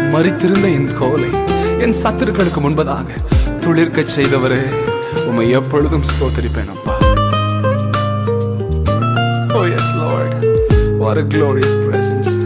மரித்திருந்த என் கோலை என் சத்துருக்களுக்கு முன்பதாக துளிர்க்கச் செய்தவரே, உம்மை எப்பொழுதும் ஸ்தோத்திரிப்பேன் அப்பா. Oh yes Lord, what a glorious presence.